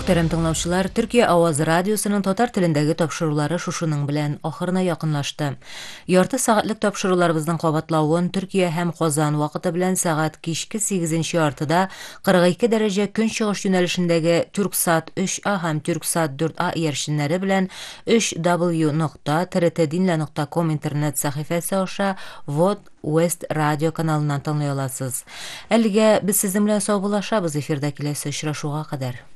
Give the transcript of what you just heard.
Мөхтәрәм тыңлаучылар, Төркия Аваз радиосының татар телендәге тапшырулары шушының белән ахырына якынлашты. Ярты сәгатьлек тапшыруларыбызның кабатлавын Төркия һәм Казан вакыты белән сәгать кичке 8 яртыда 42 дәрәҗә көнчыгыш юнәлешендәге Тюрксат 3А һәм Тюрксат 4А иярченнәре белән 3w.trtdinla.com интернет сәхифәсе аша Вот West радио каналыннан тыңлый аласыз. Әлегә без сезнең белән саубуллашабыз эфирда киләсе очрашуга кадәр.